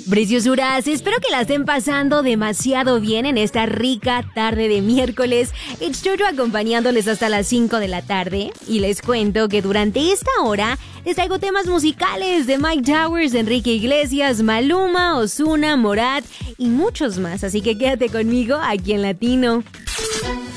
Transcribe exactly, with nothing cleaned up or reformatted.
Preciosuras, espero que la estén pasando demasiado bien en esta rica tarde de miércoles. It's Jojo acompañándoles hasta las cinco de la tarde. Y les cuento que durante esta hora les traigo temas musicales de Mike Towers, Enrique Iglesias, Maluma, Ozuna, Morat y muchos más. Así que quédate conmigo aquí en Latino.